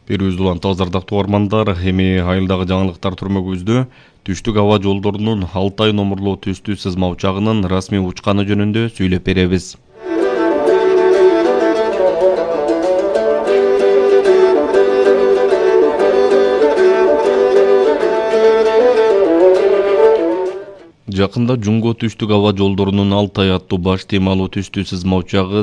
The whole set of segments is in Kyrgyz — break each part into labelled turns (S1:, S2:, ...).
S1: Берүүбүз улан тазардактуу армандар, эми айылдагы жаңылыктар түрмөгүбүздө түштүк аба жолдорунун Алтай номурлуу түстүү сызма учагынын расмий учканы жөнүндө сүйлөп беребиз. Жакында Жунго түштүк аба жолдорунун Алтай аттуу баш темалуу түстүү сызма учагы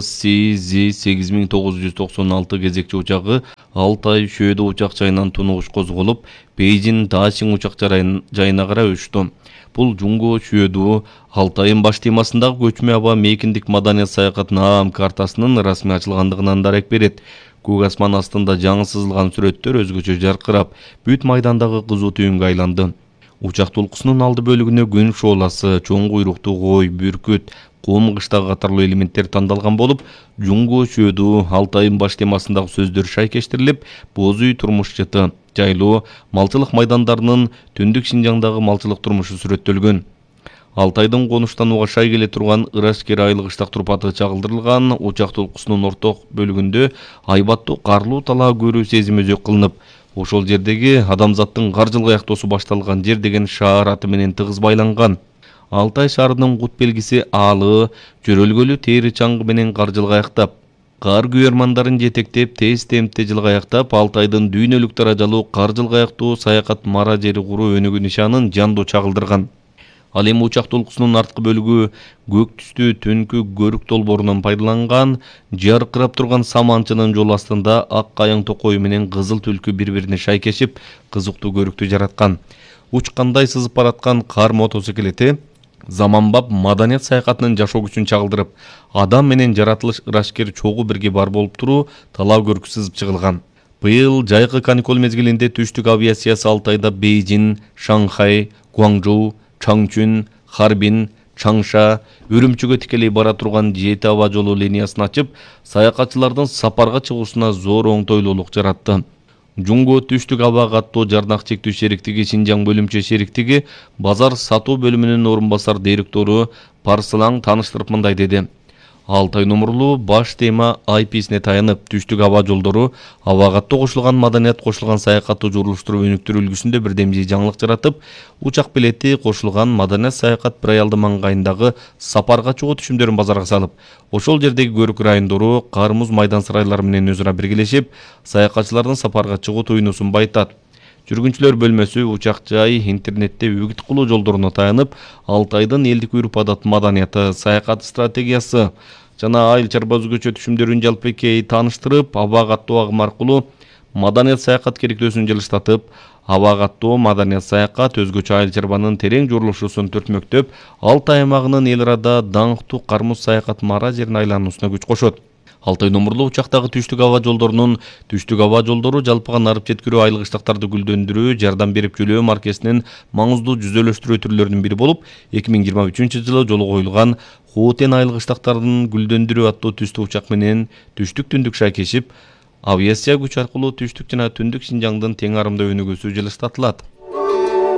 S1: CZ-8996 кезекчи учагы Алтай Шөөдө учак жайынан тунугуш козголуп, Бейжин Дашин учак жайына карай учту. Бул Жунго Шөөдө Алтайын баш темасындагы көчмө аба мейкиндик маданият саякат наам картасынын расмий ачылгандыгынан дарек берет. Көк асман астында жаңы сызылган сүрөттөр өзгөчө жаркырап, бүт майдандагы кызуу түйүнгө айланды. Учак толкусунун алды бөлүгүнө күн шооласы, чоң куйруктуу кой, бүркүт, кум кыштагы катарлуу элементтер тандалган болуп, Жунго Шөөдө Алтайын баш темасындагы сөздөр шайкештирилип, боз үй турмуш жыты, жайлоо, малчылык майдандарынын түндүк Шинжаңдагы малчылык турмушу сүрөттөлгөн. Алтайдын конуштанууга шай келе турган Ырашкер айыл кыштак турпаты чагылдырылган. Учак толкусунун орток бөлүгүндө айбаттуу карлуу талаа көрүү сезими өзөк кылынып, ошол жердеги адамзаттын каржыл каяктоосу башталган жер деген шаар аты менен тыгыз байланган. Алтай шаарынын кут белгиси аалы, жөрөлгөлү тери чаңгы менен каржыл каяктап, кар күйөрмандарын жетектеп, тез темпте жылгаяктап, Алтайдын дүйнөлүк даражалуу каржыл каяктуу саякат мара жери куруу өнүгүү нишанын жандуу чагылдырган. Ал эми учак толкусунун арткы бөлүгү көк түстүү түнкү көрүк долбоорунан пайдаланган. Жаркырап турган саманчынын жол астында ак каяң токой менен кызыл түлкү бири-бирине шайкешип, кызыктуу көрүктү жараткан. Учкандай сызып бараткан кар мотоциклети заманбап маданият саякатынын жашоо күчүн чагылдырып, адам менен жаратылыш Ырашкер чогуу бирге бар болуп туруу талаа көркү сызып чыгылган. Быйыл жайкы каникул мезгилинде түштүк авиациясы Алтайда Бейжин, Шанхай, Гуаңжоу, Чаңчүн, Харбин, Чаңша, Үрүмчүгө тикелей бара турган 7 аба жолу линиясын ачып, саякатчылардын сапарга чыгуусуна зор оңтойлуулук жаратты. Жунго түштүк аба каттоо жарнак чектүү шериктиги Шинжаң бөлүмчө шериктиги базар сатуу бөлүмүнүн орун басар директору Парсылаң тааныштырып мындай деди. Алтай номурлуу баш тема IP-сине таянып, түштүк аба жолдору абагатта кошулган маданият кошулган саякатты журулуштуруп өнүктүрүү үлгүсүндө бирдемжий жаңылык жаратып, учак билети кошулган маданият саякат бір аялды маңгайындагы сапарга чыгуу түшүмдөрүн базарга салып, ошол жердеги көрүк райондору кар муз майдан сарайлары менен өзара биргелешип, саякатчылардын сапарга чыгуу туйнусун байытат. Жүргүнчүлөр бөлмөсү учак жай, интернетте үгүт кылуу жолдоруна таянып, Алтайдын элдик үрп адат маданияты, саякат стратегиясы жана айыл чарба өзгөчө түшүмдөрүн жалпыкей тааныштырып, аба каттоо агым аркылуу маданият саякат керектөөсүн жылыштатып, аба каттоо маданият саякат өзгөчө айыл чарбанын терең журулушусун төртмөктөп, Алтай аймагынын эл арада даңктуу кармуз саякат мара жерин айлануусуна күч кошот. Алтай номурлуу учактагы түштүк аба жолдорунун түштүк аба жолдору жалпыга нарып жеткирүү, айыл кыштактарды гүлдөндүрүү, жардам берип жөлөө маркесинин маңыздуу жүзөлөштүрүү түрлөрүнүн бири болуп, 2023-жылы жолу коюлган Хоотен айыл кыштактарын гүлдөндүрүү аттуу түстүү учак менен түштүк түндүк шайкешип, авиация күч аркылуу түштүк жана түндүк Шинжаңдын тең арымдуу өнүгүүсү жылыштатылат.